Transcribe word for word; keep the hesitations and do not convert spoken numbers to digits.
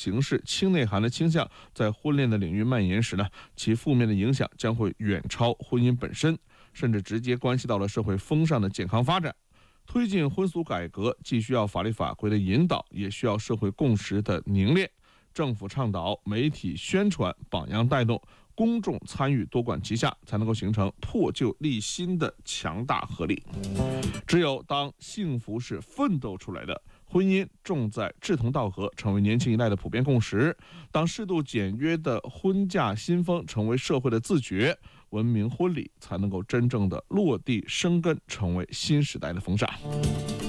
形式、轻内涵的倾向在婚恋的领域蔓延时呢，其负面的影响将会远超婚姻本身，甚至直接关系到了社会风尚的健康发展。推进婚俗改革，既需要法律法规的引导，也需要社会共识的凝练。政府倡导，媒体宣传，榜样带动，公众参与多管齐下，才能够形成破旧立新的强大合力。只有当幸福是奋斗出来的，婚姻重在志同道合，成为年轻一代的普遍共识。当适度简约的婚嫁新风成为社会的自觉，文明婚礼才能够真正的落地生根，成为新时代的风尚。